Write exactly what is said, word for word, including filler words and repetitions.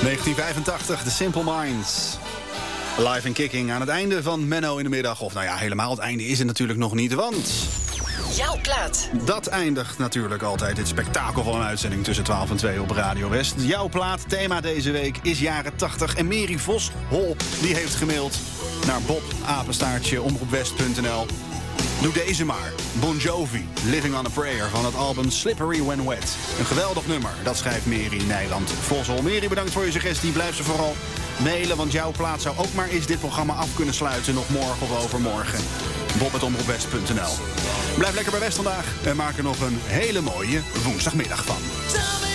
negentien vijfentachtig, The Simple Minds. Live en kicking aan het einde van Menno in de middag. Of nou ja, helemaal het einde is het natuurlijk nog niet, want... Jouw plaat. Dat eindigt natuurlijk altijd dit spektakel van een uitzending tussen twaalf en twee op Radio West. Jouw plaat, thema deze week is jaren tachtig. En Mary Vos Hol, die heeft gemaild naar bob apenstaartje omroepwest punt n l. Doe deze maar. Bon Jovi, Living on a Prayer van het album Slippery When Wet. Een geweldig nummer, dat schrijft Mary Nijland Vossel. Mary, bedankt voor je suggestie. Blijf ze vooral mailen, want jouw plaat zou ook maar eens dit programma af kunnen sluiten. Nog morgen of overmorgen. bob apenstaartje omroepwest punt n l. Blijf lekker bij West vandaag en maak er nog een hele mooie woensdagmiddag van.